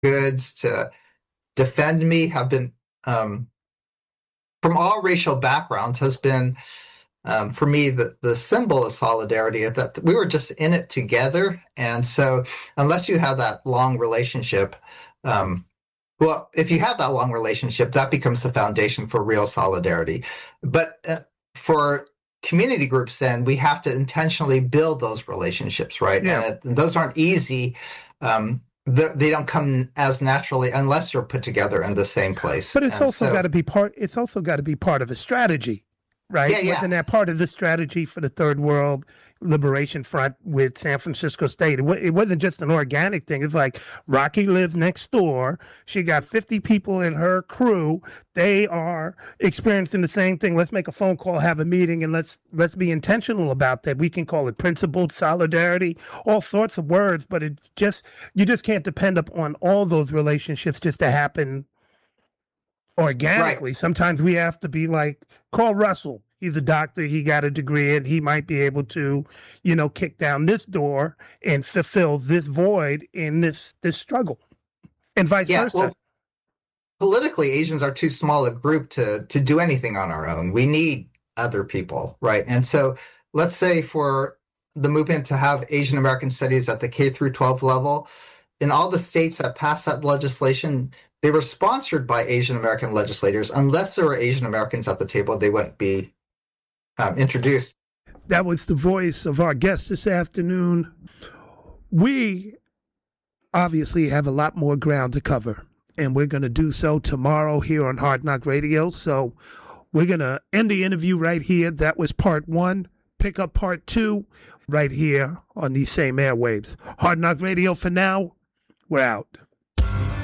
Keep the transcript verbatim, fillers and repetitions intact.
goods, to defend me, have been um, from all racial backgrounds, has been um, for me the, the symbol of solidarity, that we were just in it together. And so unless you have that long relationship, um, well, if you have that long relationship, that becomes the foundation for real solidarity. But uh, for community groups, then we have to intentionally build those relationships, right? Yeah. And, it, and those aren't easy. Um, they don't come as naturally unless you're put together in the same place. But it's and also so, got to be part. It's also got to be part of a strategy, right? Yeah, yeah. Wasn't that part of the strategy for the Third World Liberation Front with San Francisco State? It, it wasn't just an organic thing. It's like Rocky lives next door. She got fifty people in her crew. They are experiencing the same thing. Let's make a phone call, have a meeting, and let's let's be intentional about that. We can call it principled solidarity, all sorts of words, but it just you just can't depend upon all those relationships just to happen organically. Right. Sometimes we have to be like, call Russell. He's a doctor. He got a degree, and he might be able to, you know, kick down this door and fulfill this void in this this struggle, and vice yeah, versa. Well, politically, Asians are too small a group to to do anything on our own. We need other people, right? And so, let's say for the movement to have Asian American studies at the K through twelve level, in all the states that passed that legislation, they were sponsored by Asian American legislators. Unless there were Asian Americans at the table, they wouldn't be um, introduced. That was the voice of our guest this afternoon. We obviously have a lot more ground to cover, and we're going to do so tomorrow here on Hard Knock Radio. So we're going to end the interview right here. That was part one. Pick up part two right here on these same airwaves. Hard Knock Radio for now. We're out.